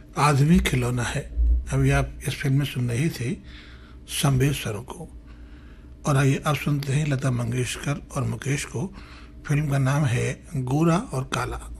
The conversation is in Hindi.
आदमी खिलौना है। अभी आप इस फिल्म में सुन रही थी संवेश्वरों को। और आइए अब सुनते हैं लता मंगेशकर और मुकेश को। फिल्म का नाम है गोरा और काला।